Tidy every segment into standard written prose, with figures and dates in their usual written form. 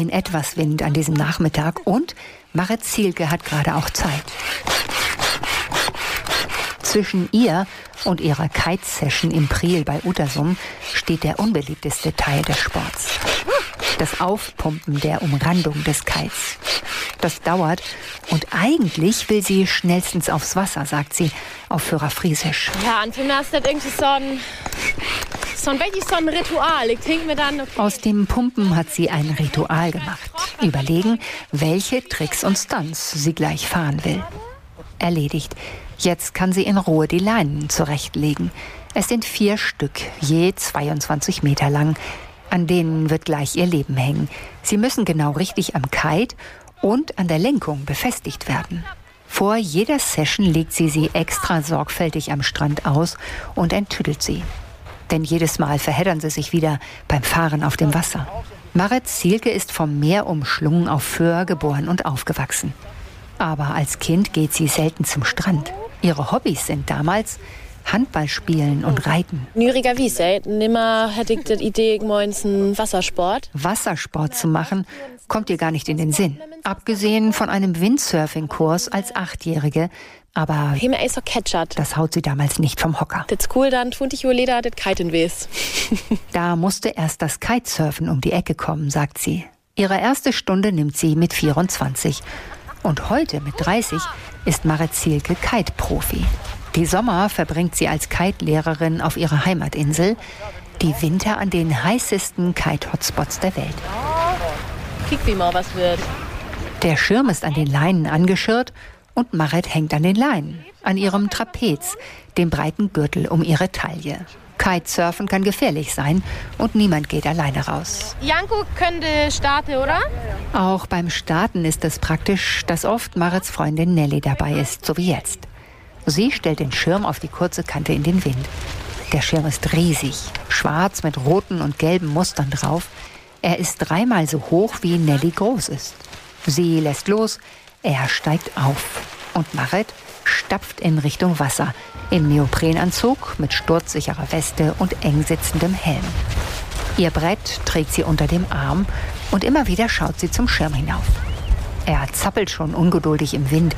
immerhin etwas Wind an diesem Nachmittag und Marit Zielke hat gerade auch Zeit. Zwischen ihr und ihrer Kite-Session im Priel bei Utersum steht der unbeliebteste Teil des Sports. Das Aufpumpen der Umrandung des Kites. Das dauert und eigentlich will sie schnellstens aufs Wasser, sagt sie auf Führer-Friesisch. Ja, an für mich ist das irgendwie so ein Ritual. Ich denke mir dann, okay. Aus dem Pumpen hat sie ein Ritual gemacht. Überlegen, welche Tricks und Stunts sie gleich fahren will. Erledigt. Jetzt kann sie in Ruhe die Leinen zurechtlegen. Es sind 4 Stück, je 22 Meter lang. An denen wird gleich ihr Leben hängen. Sie müssen genau richtig am Kite und an der Lenkung befestigt werden. Vor jeder Session legt sie extra sorgfältig am Strand aus und enttüdelt sie. Denn jedes Mal verheddern sie sich wieder beim Fahren auf dem Wasser. Marit Zielke ist vom Meer umschlungen auf Föhr geboren und aufgewachsen. Aber als Kind geht sie selten zum Strand. Ihre Hobbys sind damals Handball spielen und reiten. Nürigerweise, nimmer hätte ich die Idee, morgens einen Wassersport. Wassersport zu machen, kommt ihr gar nicht in den Sinn. Abgesehen von einem Windsurfing-Kurs als 8-Jährige. Aber das haut sie damals nicht vom Hocker. Das ist cool, dann tun ich Leder, das Kiten weiß. Da musste erst das Kitesurfen um die Ecke kommen, sagt sie. Ihre erste Stunde nimmt sie mit 24. Und heute mit 30 ist Marit Zielke Kite-Profi. Die Sommer verbringt sie als Kite-Lehrerin auf ihrer Heimatinsel, die Winter an den heißesten Kite-Hotspots der Welt. Kick, wie mal was wird. Der Schirm ist an den Leinen angeschirrt und Marit hängt an den Leinen, an ihrem Trapez, dem breiten Gürtel um ihre Taille. Kitesurfen kann gefährlich sein und niemand geht alleine raus. Janko könnte starten, oder? Auch beim Starten ist es praktisch, dass oft Marits Freundin Nelly dabei ist, so wie jetzt. Sie stellt den Schirm auf die kurze Kante in den Wind. Der Schirm ist riesig, schwarz mit roten und gelben Mustern drauf. Er ist 3-mal so hoch, wie Nelly groß ist. Sie lässt los, er steigt auf. Und Marit stapft in Richtung Wasser, im Neoprenanzug mit sturzsicherer Weste und eng sitzendem Helm. Ihr Brett trägt sie unter dem Arm und immer wieder schaut sie zum Schirm hinauf. Er zappelt schon ungeduldig im Wind,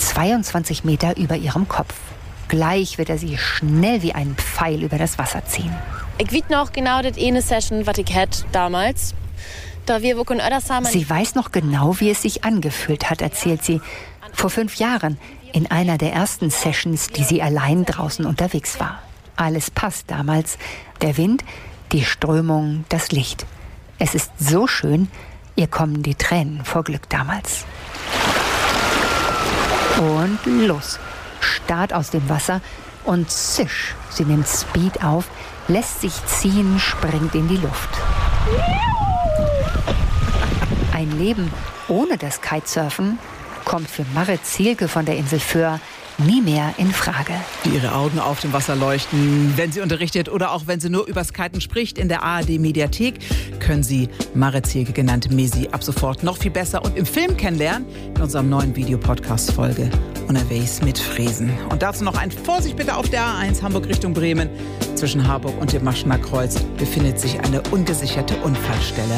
22 Meter über ihrem Kopf. Gleich wird er sie schnell wie einen Pfeil über das Wasser ziehen. Ich weiß noch genau das eine Session, was ich hatte damals. Da wir wirklich Sie weiß noch genau, wie es sich angefühlt hat, erzählt sie. Vor 5 Jahren, in einer der ersten Sessions, die sie allein draußen unterwegs war. Alles passt damals. Der Wind, die Strömung, das Licht. Es ist so schön, ihr kommen die Tränen vor Glück damals. Und los. Start aus dem Wasser und zisch. Sie nimmt Speed auf, lässt sich ziehen, springt in die Luft. Ein Leben ohne das Kitesurfen kommt für Marit Zielke von der Insel Föhr nie mehr in Frage. Ihre Augen auf dem Wasser leuchten, wenn sie unterrichtet oder auch wenn sie nur übers Kiten spricht. In der ARD-Mediathek können Sie Marit Zielke, genannt Mesi, ab sofort noch viel besser und im Film kennenlernen in unserem neuen Videopodcast-Folge Unterwegs mit Friesen. Und dazu noch ein Vorsicht bitte auf der A1 Hamburg Richtung Bremen. Zwischen Harburg und dem Maschener Kreuz befindet sich eine ungesicherte Unfallstelle.